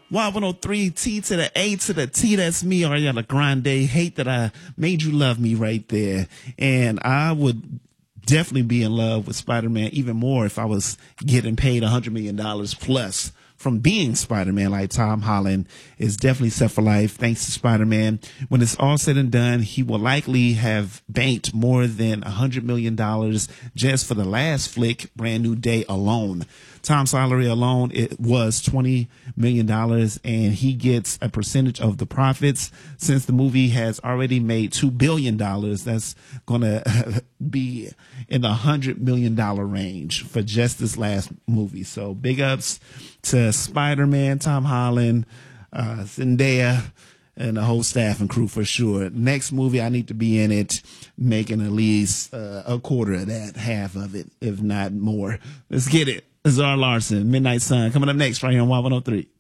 Y103, T to the A to the T. That's me, Ariana Grande. Hate that I made you love me right there. And I would definitely be in love with Spider-Man even more if I was getting paid $100 million plus from being Spider-Man. Like Tom Holland is definitely set for life thanks to Spider-Man. When it's all said and done, he will likely have banked more than $100 million just for the last flick, Brand New Day alone. Tom's salary alone, it was $20 million, and he gets a percentage of the profits. Since the movie has already made $2 billion, that's going to be in the $100 million range for just this last movie. So big ups to Spider-Man, Tom Holland, Zendaya, and the whole staff and crew for sure. Next movie, I need to be in it, making at least a quarter of that, half of it, if not more. Let's get it. Zara Larson, Midnight Sun, coming up next right here on Y103.